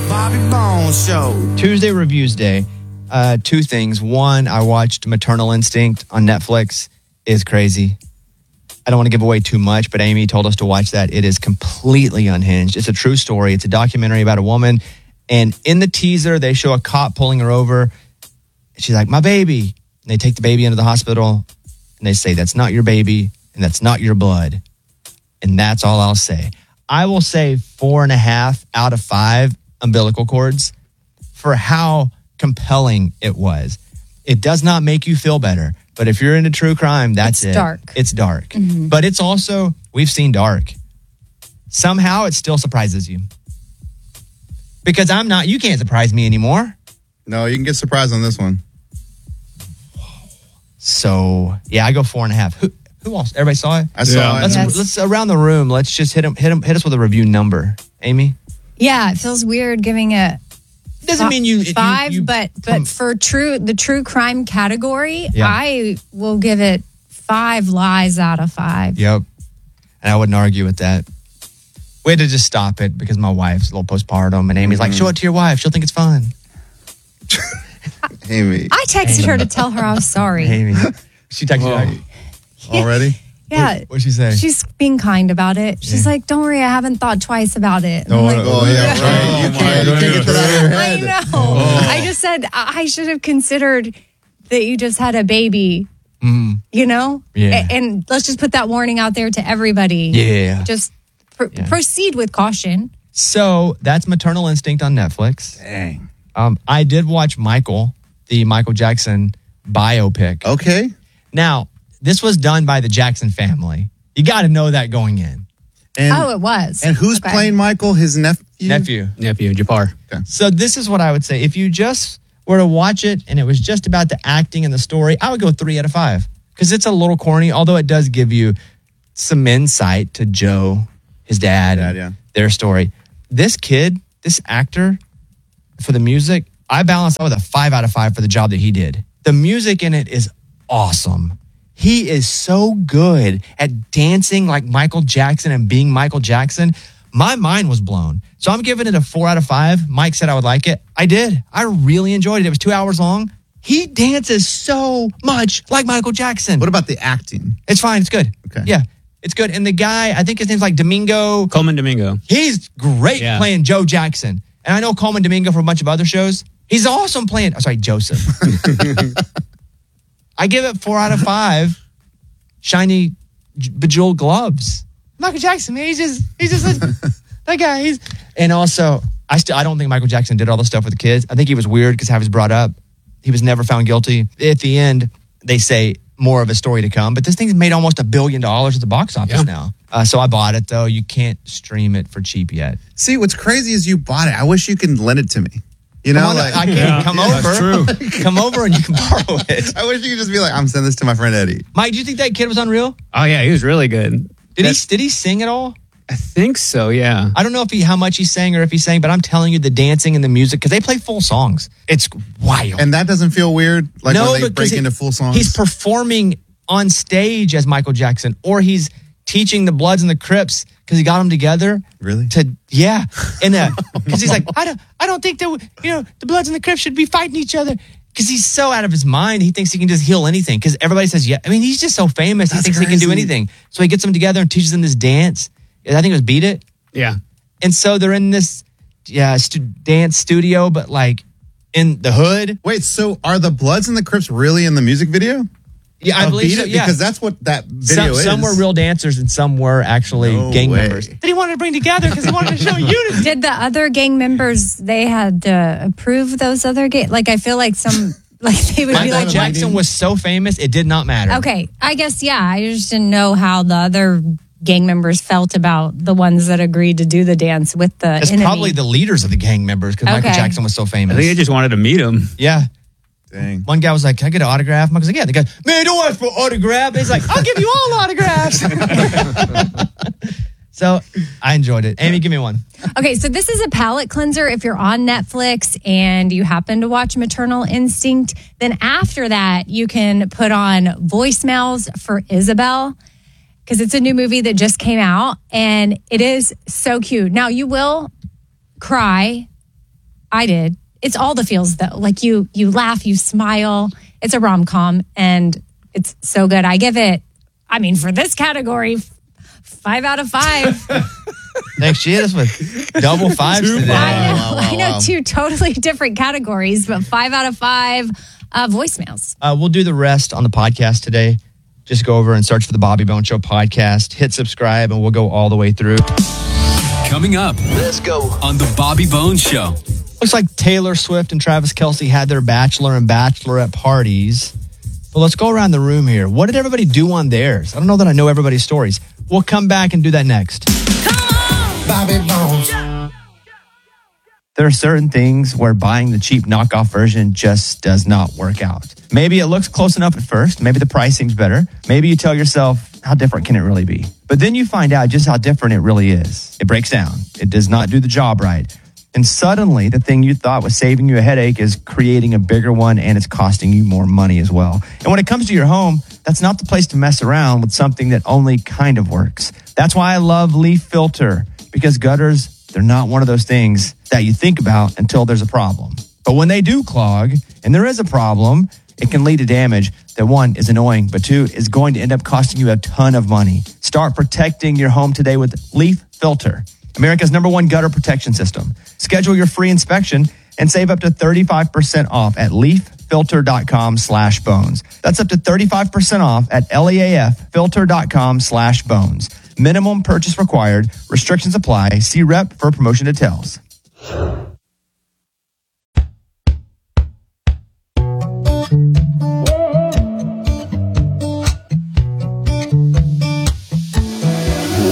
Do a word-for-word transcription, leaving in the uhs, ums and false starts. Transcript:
Bobby Bones Show. Tuesday Reviews Day. Uh, two things. One, I watched Maternal Instinct on Netflix. It's crazy. I don't want to give away too much, but Amy told us to watch that. It is completely unhinged. It's a true story. It's a documentary about a woman. And in the teaser, they show a cop pulling her over. She's like, my baby. And they take the baby into the hospital. And they say, that's not your baby. And that's not your blood. And that's all I'll say. I will say four and a half out of five umbilical cords for how compelling it was. It does not make you feel better. But if you're into true crime, that's it's it. dark. It's dark. Mm-hmm. But it's also, we've seen dark. Somehow it still surprises you. Because I'm not, you can't surprise me anymore. No, you can get surprised on this one. So, yeah, I go four and a half. Who, who else? Everybody saw it? I saw yeah. it. Let's, Yes. let's, around the room, let's just hit him, hit him, hit us with a review number. Amy? Yeah, it feels weird giving it Doesn't mean you... you- five, you but come- but for true the true crime category, Yeah. I will give it five lies out of five. Yep. And I wouldn't argue with that. We had to just stop it because my wife's a little postpartum, and Amy's Mm-hmm. like, show it to your wife. She'll think it's fun. Amy. I texted her to tell her I was sorry. Amy. She texted Whoa. me. Already? Yeah. What'd she say? She's being kind about it. She's Yeah. like, don't worry, I haven't thought twice about it. I'm Oh, like, Oh, yeah, right. You can't, you can't get that out of your I head. know. I just said I should have considered that you just had a baby, Mm, you know? Yeah. A- And let's just put that warning out there to everybody. yeah. Just pr- Yeah. proceed with caution. So that's Maternal Instinct on Netflix. Dang. Um, I did watch Michael, the Michael Jackson biopic. Okay. Now, this was done by the Jackson family. You got to know that going in. And, Oh, it was. and who's Okay. playing Michael? His nephew? Nephew. Nephew, Jafar. So this is what I would say. If you just were to watch it and it was just about the acting and the story, I would go three out of five because it's a little corny, although it does give you some insight to Joe, his dad, Dad, and yeah. their story. This kid, this actor, for the music, I balanced out with a five out of five for the job that he did. The music in it is awesome. He is so good at dancing like Michael Jackson and being Michael Jackson. My mind was blown. So I'm giving it a four out of five. Mike said I would like it. I did. I really enjoyed it. It was two hours long. He dances so much like Michael Jackson. What about the acting? It's fine. It's good. Okay. Yeah, it's good. And the guy, I think his name's like Domingo. Coleman Domingo. He's great Yeah. playing Joe Jackson. And I know Coleman Domingo from a bunch of other shows. He's awesome playing, oh, sorry, Joseph. I give it four out of five shiny j- bejeweled gloves. Michael Jackson, man, he's just, he's just a, that guy. He's, and also, I still, I don't think Michael Jackson did all the stuff with the kids. I think he was weird because how he was brought up. He was never found guilty. At the end, they say more of a story to come, but this thing's made almost a billion dollars at the box office Yeah. now. Uh, so I bought it though. You can't stream it for cheap yet. See, what's crazy is you bought it. I wish you could lend it to me. You know, Come on, like, I can Yeah, come yeah, over. that's Come over and you can borrow it. I wish you could just be like, I'm sending this to my friend Eddie. Mike, do you think that kid was unreal? Oh, yeah, he was really good. Did That's- he did he sing at all? I think so, yeah. I don't know if he how much he sang or if he sang, but I'm telling you, the dancing and the music, because they play full songs. It's wild. And that doesn't feel weird? Like no, when they because break he- into full songs? He's performing on stage as Michael Jackson, or he's teaching the Bloods and the Crips because he got them together. Really? To yeah, and because he's like, I don't, I don't think that you know the Bloods and the Crips should be fighting each other. Because he's so out of his mind, he thinks he can just heal anything. Because everybody says, yeah. I mean, he's just so famous. That's he thinks he can do crazy. anything. So he gets them together and teaches them this dance. I think it was Beat It. Yeah. And so they're in this yeah stu- dance studio, but like in the hood. Wait, so are the Bloods and the Crips really in the music video? Yeah, I Of believe Beat so. It? Yeah, Because that's what that some, video is. some were real dancers and some were actually No gang way. members that he wanted to bring together because he wanted to show unity. Did the other gang members, they had to approve those other gang? Like, I feel like some, like they would be Michael like, Jackson was so famous, it did not matter. okay, I guess, yeah. I just didn't know how the other gang members felt about the ones that agreed to do the dance with the It's enemy. probably the leaders of the gang members because Michael Okay. Jackson was so I famous. think they just wanted to meet him. yeah. Dang. One guy was like, can I get an autograph? Michael's like, yeah. The guy, man, don't ask for autograph. He's like, I'll give you all autographs. So I enjoyed it. Amy, give me one. Okay, so this is a palate cleanser if you're on Netflix and you happen to watch Maternal Instinct. Then after that, you can put on Voicemails for Isabel because it's a new movie that just came out and it is so cute. Now, you will cry I did. It's all the feels though. Like you, you laugh, you smile. It's a rom-com and it's so good. I give it, I mean, for this category, five out of five. Thanks. She hit us with double fives today. I know, wow, wow, I know wow. two totally different categories, but five out of five uh, voicemails. Uh, we'll do the rest on the podcast today. Just go over and search for the Bobby Bone Show podcast. Hit subscribe, and we'll go all the way through. Coming up, let's go on the Bobby Bones Show. Looks like Taylor Swift and Travis Kelce had their bachelor and bachelorette parties. But let's go around the room here. What did everybody do on theirs? I don't know that I know everybody's stories. We'll come back and do that next. Bobby Bones. There are certain things where buying the cheap knockoff version just does not work out. Maybe it looks close enough at first. Maybe the pricing's better. Maybe you tell yourself, how different can it really be? But then you find out just how different it really is. It breaks down. It does not do the job right. And suddenly, the thing you thought was saving you a headache is creating a bigger one, and it's costing you more money as well. And when it comes to your home, that's not the place to mess around with something that only kind of works. That's why I love Leaf Filter, because gutters, they're not one of those things that you think about until there's a problem. But when they do clog, and there is a problem, it can lead to damage that, one, is annoying, but two, is going to end up costing you a ton of money. Start protecting your home today with Leaf Filter, America's number one gutter protection system. Schedule your free inspection and save up to thirty-five percent off at leaffilter.com slash bones. That's up to thirty-five percent off at leaffilter.com slash bones. Minimum purchase required. Restrictions apply. See rep for promotion details.